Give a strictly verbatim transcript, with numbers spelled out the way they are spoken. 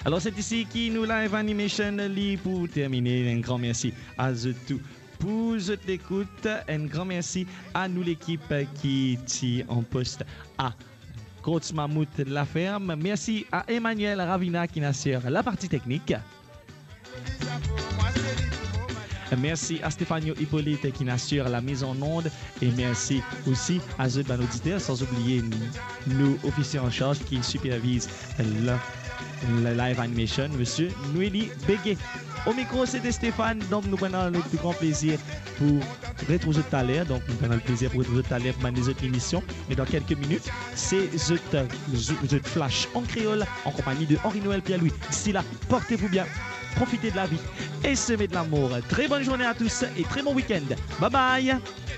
Alors, c'est ici qui nous live animation li pour terminer. Un grand merci à tout pour votre écoute. Un grand merci à nous l'équipe qui est en poste à Coach Mammouth La Ferme. Merci à Emmanuel Ravina qui assure la partie technique. Merci à Stéphanie Hippolyte qui assure la mise en onde et merci aussi à Zed Ban Auditeur, sans oublier nos officiers en charge qui supervisent le, le live animation, monsieur Noélie Béguet. Au micro, c'était Stéphane, donc nous prenons le plus grand plaisir pour retrouver tout à l'heure. Donc nous prenons le plaisir pour retrouver tout à l'heure pour les autres émissions. Et dans quelques minutes, c'est The Flash en créole en compagnie de Henri Noël Pierre-Louis. D'ici là, portez-vous bien. Profitez de la vie et semez de l'amour. Très bonne journée à tous et très bon week-end. Bye bye.